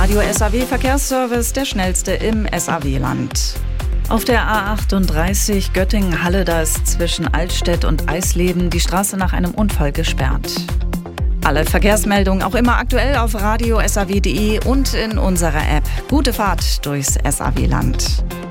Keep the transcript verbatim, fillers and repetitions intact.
Radio S A W Verkehrsservice, der schnellste im S A W-Land. Auf der A achtunddreißig Göttingen-Halle, da ist zwischen Altstedt und Eisleben die Straße nach einem Unfall gesperrt. Alle Verkehrsmeldungen auch immer aktuell auf radio punkt s a w punkt d e und in unserer App. Gute Fahrt durchs S A W-Land.